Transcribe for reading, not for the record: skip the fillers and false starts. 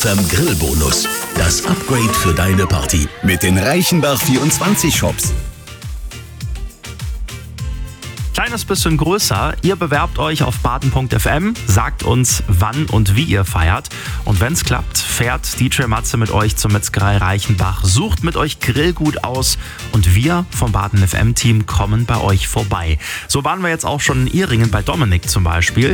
FM Grillbonus. Das Upgrade für deine Party mit den Reichenbach 24 Shops. Kleines bisschen größer. Ihr bewerbt euch auf baden.fm, sagt uns, wann und wie ihr feiert. Und wenn es klappt, fährt DJ Matze mit euch zur Metzgerei Reichenbach, sucht mit euch Grillgut aus und wir vom Baden FM Team kommen bei euch vorbei. So waren wir jetzt auch schon in Ihringen bei Dominik zum Beispiel.